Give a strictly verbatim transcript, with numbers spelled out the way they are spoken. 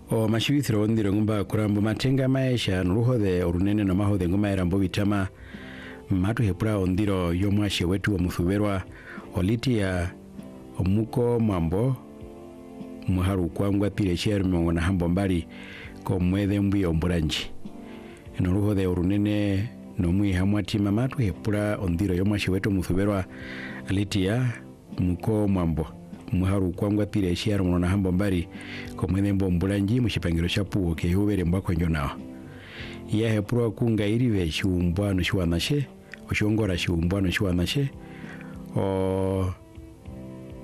o mashibithiro ondiro ngumba kurambo matenga maisha nuruhothe orunene no mahothe nguma erambo bitama matu hepura ondiro yomwashe wetu wa muthuberwa oliti ya omuko mambo muharu kwangwa pire shermo na hambo mbali ko mwethe mbi omburanji nuruhothe orunene no mwi hamwatima matu hepura ondiro yomwashe wetu muthuberwa oliti ya muko mambo muharu kwangwa pire shermo na hambo mbali ko mwethe mbomburanji mushipangiro chapu ke hubere mbako njonao ya hepura kunga irive shumbwano shwanashe oshongora shumbwano shwanashe o